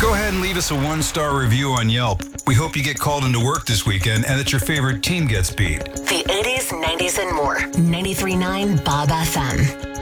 Go ahead and leave us a 1-star review on Yelp. We hope you get called into work this weekend and that your favorite team gets beat. The 80s, 90s, and more. 93.9 Bob FM.